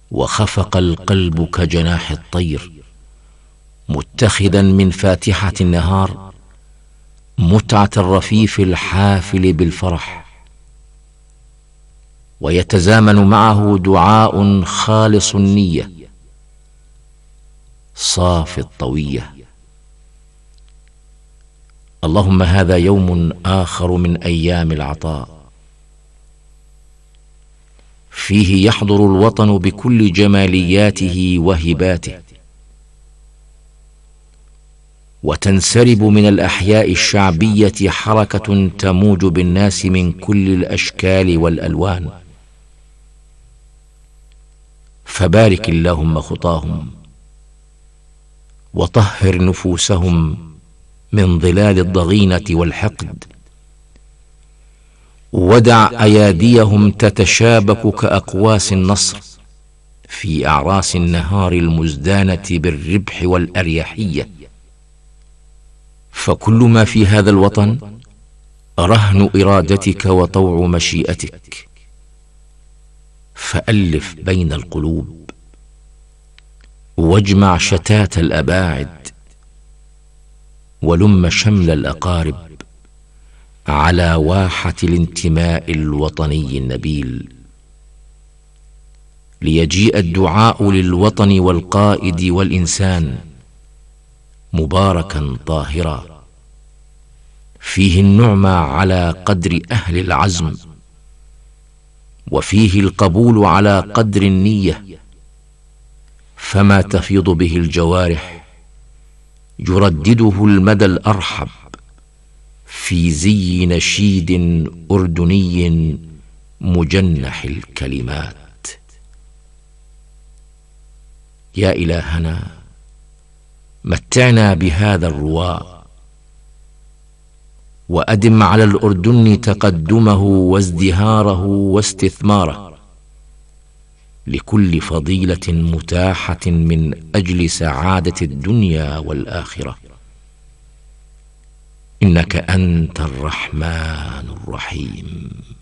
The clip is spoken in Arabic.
وخفق القلب كجناح الطير، متخذا من فاتحة النهار متعة الرفيف الحافل بالفرح، ويتزامن معه دعاء خالص النية صافي الطوية: اللهم هذا يوم آخر من أيام العطاء، فيه يحضر الوطن بكل جمالياته وهباته، وتنسرب من الأحياء الشعبية حركة تموج بالناس من كل الأشكال والألوان، فبارك اللهم خطاهم، وطهر نفوسهم من ظلال الضغينة والحقد، ودع أياديهم تتشابك كأقواس النصر في أعراس النهار المزدانة بالربح والأريحية، فكل ما في هذا الوطن رهن إرادتك وطوع مشيئتك، فألف بين القلوب، واجمع شتات الأباعد، ولم شمل الأقارب على واحة الانتماء الوطني النبيل، ليجيء الدعاء للوطن والقائد والإنسان مباركا طاهرا، فيه النعمة على قدر أهل العزم، وفيه القبول على قدر النية، فما تفيض به الجوارح يردده المدى الأرحب في زي نشيد أردني مجنح الكلمات. يا إلهنا متعنا بهذا الرواء، وأدم على الأردن تقدمه وازدهاره واستثماره لكل فضيلة متاحة من أجل سعادة الدنيا والآخرة، إنك أنت الرحمن الرحيم.